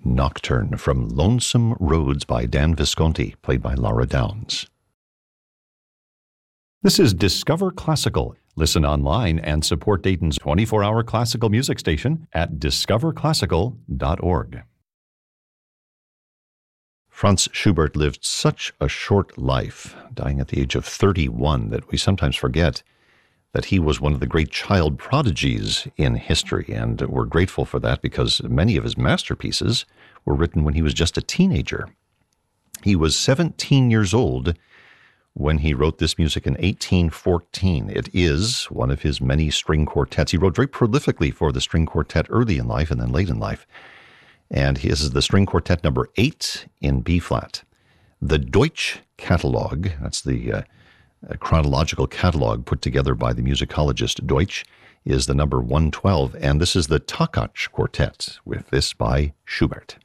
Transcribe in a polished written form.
Nocturne from Lonesome Roads by Dan Visconti, played by Laura Downs. This is Discover Classical. Listen online and support Dayton's 24-hour classical music station at discoverclassical.org. Franz Schubert lived such a short life, dying at the age of 31, that we sometimes forget that he was one of the great child prodigies in history, and we're grateful for that because many of his masterpieces were written when he was just a teenager. He was 17 years old when he wrote this music in 1814. It is one of his many string quartets. He wrote very prolifically for the string quartet early in life and then late in life. And this is the string quartet number 8 in B-flat. The Deutsch Catalog, that's the chronological catalog put together by the musicologist Deutsch, is the number 112, and this is the Takacs Quartet, with this by Schubert.